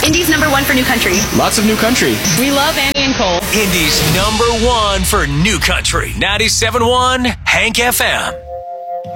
Indy's number one for new country. Lots of new country. We love Annie and Cole. Indy's number one for new country. 97.1 Hank FM.